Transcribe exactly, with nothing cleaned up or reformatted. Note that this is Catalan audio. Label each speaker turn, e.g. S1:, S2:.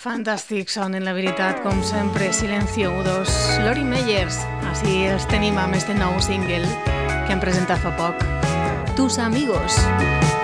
S1: Fantàstic sonen, la veritat, com sempre, Silencio U dos. Lori Meyers, així els tenim amb este nou single que hem presentat fa poc. Tus amigos.